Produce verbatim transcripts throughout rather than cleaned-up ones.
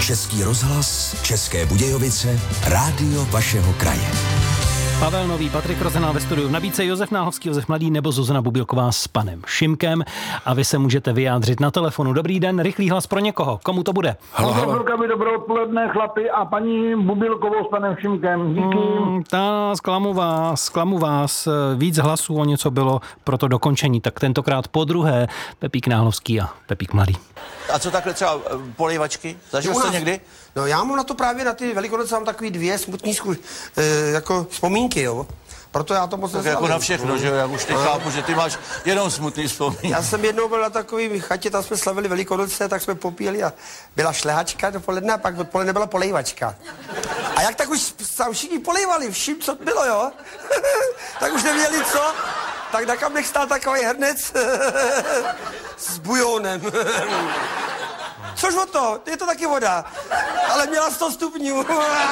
Český rozhlas, České Budějovice, rádio vašeho kraje. Pavel Nový, Patrik Rozená ve studiu. V nabídce Josef Náhodský, Josef Mladý nebo Zuzana Bubilková s panem Šimkem. A vy se můžete vyjádřit na telefonu. Dobrý den, rychlý hlas pro někoho. Komu to bude? Halo, halo. Dobré odpoledne, chlapi, a paní Bubilkovou s panem Šimkem. Díky. Hmm, ta, zklamu vás, zklamu vás. Víc hlasů o něco bylo pro to dokončení. Tak tentokrát po druhé Pepík Náhlovský a Pepík Mladý. A co takhle třeba polejvačky? Zažil jste někdy? No já mám na to právě na ty Velikonoce mám takový dvě smutný zku, e, jako vzpomínky, jo. Proto já to moc tak jako na všechno, že jo, já už teď chápu, že ty máš jenom smutný vzpomínky. Já jsem jednou byl na takový chatě, tam jsme slavili Velikonoce, tak jsme popíjeli a byla šlehačka dopoledne a pak odpoledne byla polejvačka. A jak tak už tam všichni polejvali, všim, co bylo, jo, tak už nevěděli co, tak na kamnech stál takový hrnec s bujónem. Což o to, je to taky voda, ale měla sto stupňů.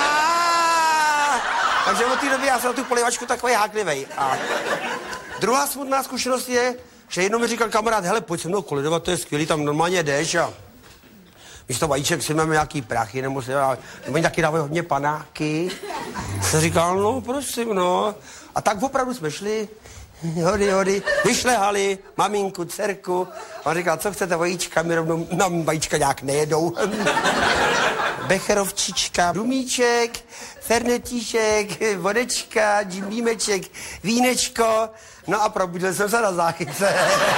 Takže od té doby já jsem na tu polejvačku takový háklivej. A druhá smutná zkušenost je, že jednou mi říkal kamarád, hele, pojď se mnou koledovat, to je skvělý, tam normálně jdeš a místo vajíček si máme nějaký prachy, nebo si oni taky dávají hodně panáky. Jsem říkal, no prosím, no. A tak opravdu jsme šli, hody, hody, vyšlehali maminku, dcerku. A on říkal, co chcete vajíčka, my rovnou, nám vajíčka nějak nejedou. Becherovčička, rumíček, fernetíšek, vodečka, džimbímeček, vínečko, no a probudil jsem se na záchytce.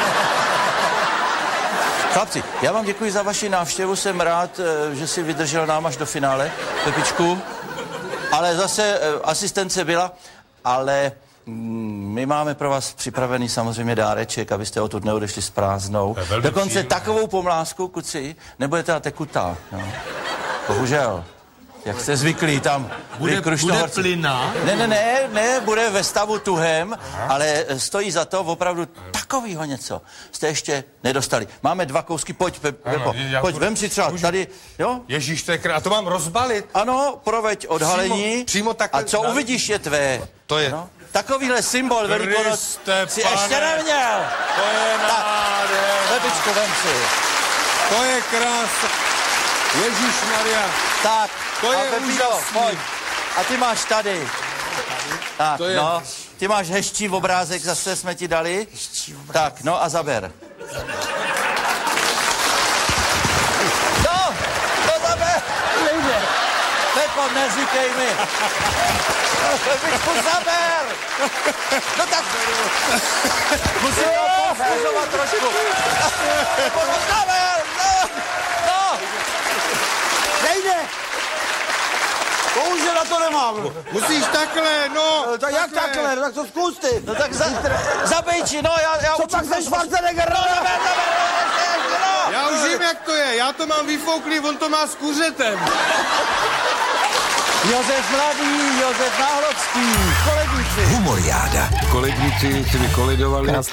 Chlapci, já vám děkuji za vaši návštěvu, jsem rád, že si vydržel nám až do finále, Pepičku, ale zase asistence byla, ale my máme pro vás připravený samozřejmě dáreček, abyste odtud neodešli s prázdnou. Dokonce příjemné. Takovou pomlásku, kuci, nebudete na tekutá, no. Bohužel. Jak jste zvyklí, tam bude, bude plyna? Ne, ne, ne, ne, bude ve stavu tuhem, ale stojí za to opravdu takovýho něco. Jste ještě nedostali. Máme dva kousky, pojď, Pe, Pepo, pojď, vem si třeba můžu... tady, jo? Ježíš, to je krát, a to mám rozbalit? Ano, proveď odhalení. Přímo, přímo takhle. A co dali... uvidíš je tvé. To je. No? Takovýhle symbol Velikonoc si pane, ještě neměl. To je nádherné. Pepičko, vem si. To je krása. Ježíšmarja. Tak, to je Pepíko, pojď. A ty máš tady. Tak, to je... no. Ty máš hezčí obrázek, zase jsme ti dali. Tak, no a zaber. No, to zaber. Nejde. Pepo, neříkej mi. Pepičku, zaber. No tak. Musím ho povzbuzovat trošku. Pepo, no zaber. No, no. Nejde. Bohužel na to nemám. Musíš takhle, no. no tak jak takhle, no tak to zkus ty. No tak za, zabejči, no já... já Co pak se Schwarzenegger? No, zaber, zaber, no. Já už vím, jak to je. Já to mám vyfouklý, on to má s kuřetem. Josef Mladý, Josef Náhlovský, kolegníci. Humoriáda. Kolegníci si vykoledovali.